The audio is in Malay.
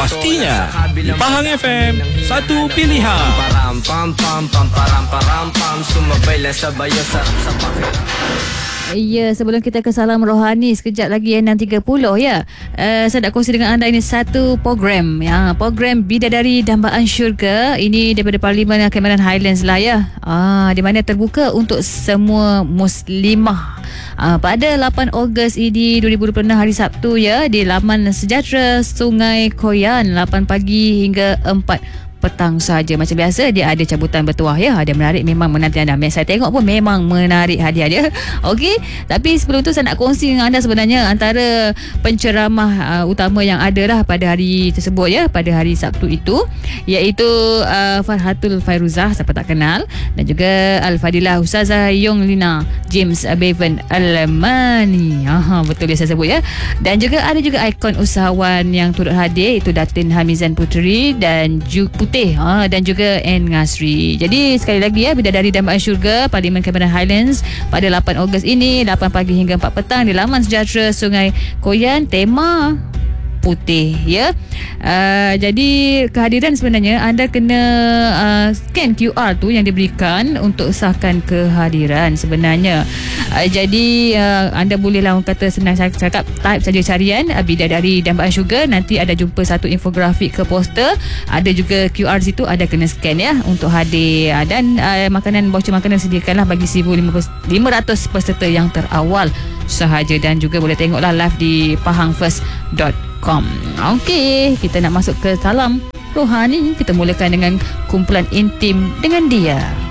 Pastinya di Pahang FM, satu pilihan. Ya, sebelum kita ke salam rohani sekejap lagi 6.30 ya. Saya nak kongsi dengan anda ini satu program ya, program Bidadari Dambaan Syurga. Ini daripada Parlimen Cameron Highlands lah ya. Di mana terbuka untuk semua muslimah. Pada 8 Ogos ini 2026 hari Sabtu ya, di Laman Sejahtera Sungai Koyan 8 pagi hingga 4 petang saja. Macam biasa dia ada cabutan bertuah ya. Dia menarik, memang menanti anda. Saya tengok pun memang menarik hadiah dia. Okey, tapi sebelum tu saya nak kongsi dengan anda sebenarnya antara penceramah utama yang ada lah pada hari tersebut ya, pada hari Sabtu itu, iaitu Farhatul Fairuzah, siapa tak kenal, dan juga Al-Fadilah Ustazah Yong Lina James Bevan Al-Mani. Betul dia saya sebut ya. Dan juga ada juga ikon usahawan yang turut hadir, itu Datin Hamizan Puteri dan Putih dan juga N Ngasri. Jadi sekali lagi ya, Bidadari Dambaan Syurga Parlimen Cameron Highlands pada 8 Ogos ini 8 pagi hingga 4 petang di Laman Sejahtera Sungai Koyan, tema putih ya. Jadi kehadiran sebenarnya anda kena scan QR tu yang diberikan untuk sahkan kehadiran sebenarnya. Jadi anda bolehlah, orang kata senang saya cakap, type saja carian Bidadari Dambaan Syurga, nanti ada jumpa satu infografik ke poster, ada juga QR situ, ada kena scan ya untuk hadir. Dan makanan, voucher makanan sediakanlah bagi 1,500 peserta yang terawal sahaja, dan juga boleh tengoklah live di pahangfirst.com. Okey, kita nak masuk ke salam rohani. Kita mulakan dengan kumpulan intim dengan dia.